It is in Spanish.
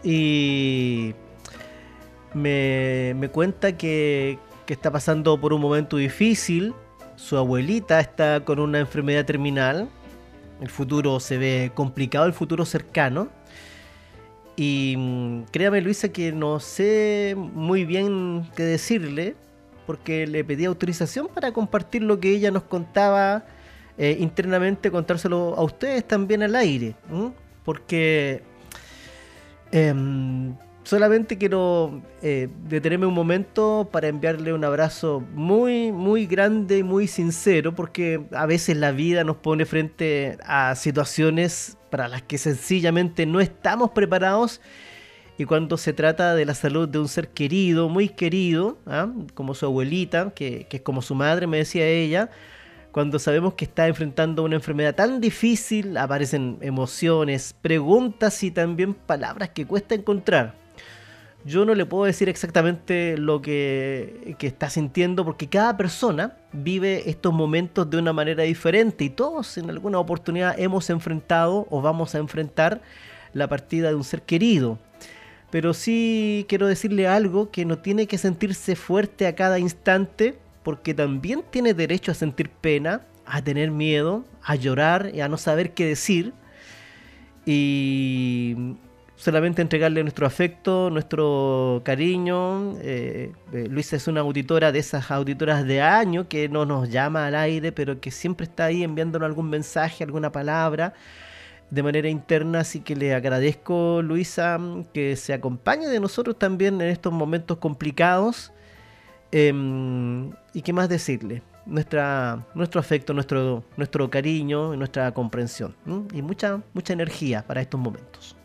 y me cuenta que está pasando por un momento difícil. Su abuelita está con una enfermedad terminal. El futuro se ve complicado, el futuro cercano. Y créame, Luisa, que no sé muy bien qué decirle, porque le pedí autorización para compartir lo que ella nos contaba internamente, contárselo a ustedes también al aire. Porque Em, solamente quiero detenerme un momento para enviarle un abrazo muy, muy grande y muy sincero, porque a veces la vida nos pone frente a situaciones para las que sencillamente no estamos preparados. Y cuando se trata de la salud de un ser querido, muy querido, ¿ah? Como su abuelita, que es como su madre, me decía ella, cuando sabemos que está enfrentando una enfermedad tan difícil, aparecen emociones, preguntas y también palabras que cuesta encontrar. Yo no le puedo decir exactamente lo que está sintiendo porque cada persona vive estos momentos de una manera diferente y todos en alguna oportunidad hemos enfrentado o vamos a enfrentar la partida de un ser querido. Pero sí quiero decirle algo, que no tiene que sentirse fuerte a cada instante, porque también tiene derecho a sentir pena, a tener miedo, a llorar y a no saber qué decir. Y solamente entregarle nuestro afecto, nuestro cariño. Luisa es una auditora de esas auditoras de año que no nos llama al aire, pero que siempre está ahí enviándonos algún mensaje, alguna palabra de manera interna, así que le agradezco, Luisa, que se acompañe de nosotros también en estos momentos complicados. ¿Y qué más decirle? Nuestro afecto, nuestro cariño y nuestra comprensión. Y mucha energía para estos momentos.